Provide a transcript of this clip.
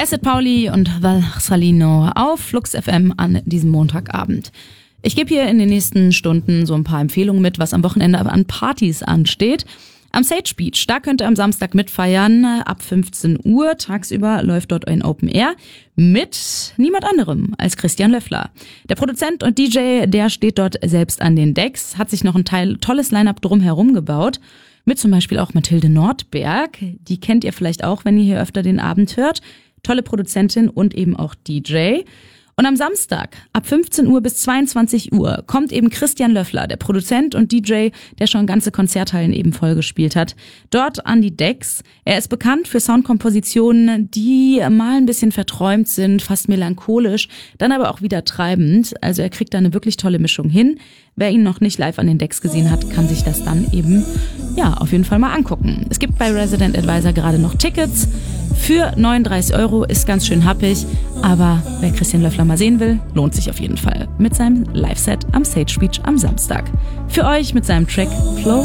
Acid Pauli und Valsalino auf Flux FM an diesem Montagabend. Ich gebe hier in den nächsten Stunden so ein paar Empfehlungen mit, was am Wochenende an Partys ansteht. Am Sage Beach, da könnt ihr am Samstag mitfeiern, ab 15 Uhr. Tagsüber läuft dort ein Open Air mit niemand anderem als Christian Löffler. Der Produzent und DJ, der steht dort selbst an den Decks, hat sich noch ein tolles Line-Up drumherum gebaut. Mit zum Beispiel auch Mathilde Nordberg. Die kennt ihr vielleicht auch, wenn ihr hier öfter den Abend hört. Tolle Produzentin und eben auch DJ. Und am Samstag ab 15 Uhr bis 22 Uhr kommt eben Christian Löffler, der Produzent und DJ, der schon ganze Konzerthallen eben vollgespielt hat, dort an die Decks. Er ist bekannt für Soundkompositionen, die mal ein bisschen verträumt sind, fast melancholisch, dann aber auch wieder treibend. Also er kriegt da eine wirklich tolle Mischung hin. Wer ihn noch nicht live an den Decks gesehen hat, kann sich das dann eben auf jeden Fall mal angucken. Es gibt bei Resident Advisor gerade noch Tickets. Für 39 €, ist ganz schön happig, aber wer Christian Löffler mal sehen will, lohnt sich auf jeden Fall mit seinem Live-Set am Sage Beach am Samstag. Für euch mit seinem Track Flow